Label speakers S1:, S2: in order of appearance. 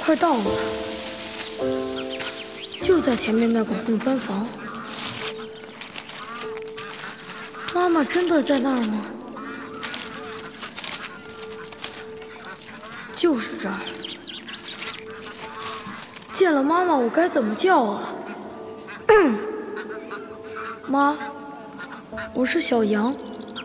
S1: 快到了，就在前面那个红砖房。妈妈真的在那儿吗？就是这儿。见了妈妈，我该怎么叫啊？妈，我是小羊。